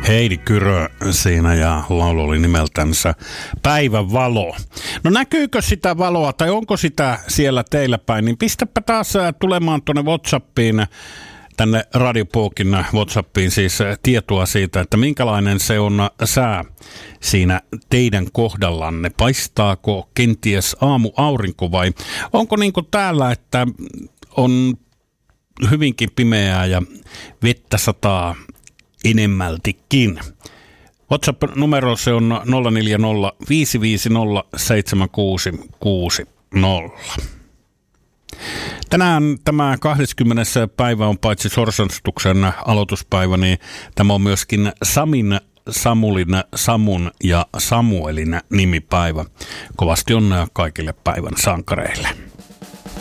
Heidi Kyrö siinä ja laulu oli nimeltänsä Päivän valo. No näkyykö sitä valoa tai onko sitä siellä teillä päin, niin pistäpä taas tulemaan tuonne WhatsAppiin, tänne Radio Puukin WhatsAppiin siis tietoa siitä, että minkälainen se on sää siinä teidän kohdallanne. Paistaako kenties aamuaurinko vai onko niin kuin täällä, että on hyvinkin pimeää ja vettä sataa enemmältikin. WhatsApp-numero se on 040 550 7660. Tänään tämä 20. päivä on paitsi Sorsanstuksen aloituspäivä, niin tämä on myöskin Samin, Samulin, Samun ja Samuelin nimipäivä. Kovasti onnea kaikille päivän sankareille.